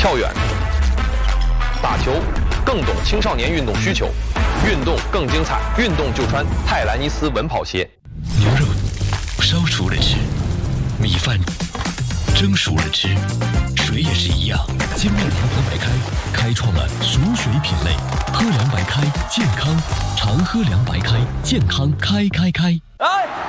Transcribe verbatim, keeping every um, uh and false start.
跳远、打球，更懂青少年运动需求，运动更精彩，运动就穿泰兰尼斯稳跑鞋。 牛肉烧熟了吃，米饭蒸熟了吃，水也是一样。金麦阳光白开开创了熟水品类，喝凉白开健康，常喝凉白开健康开开开。 哎。